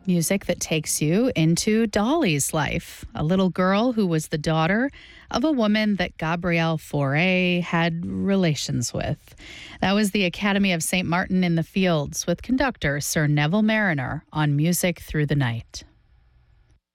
Music that takes you into Dolly's life, a little girl who was the daughter of a woman that Gabrielle Fauré had relations with. That was the Academy of St. Martin in the Fields with conductor Sir Neville Marriner on Music Through the Night.